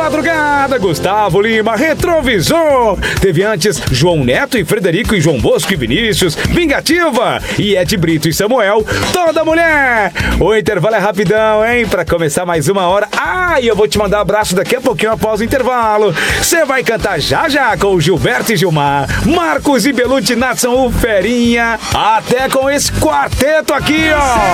madrugada, Gustavo Lima, Retrovisor. Teve antes João Neto e Frederico e João Bosco e Vinícius, Vingativa e Ed Brito e Samuel, Toda Mulher. O intervalo é rapidão, hein? Pra começar mais uma hora. E eu vou te mandar um abraço daqui a pouquinho após o intervalo. Você vai cantar já já com o Gilberto e Gilmar, Marcos e Belucci, Nação, o Ferinha. Até com esse quarteto aqui, ó.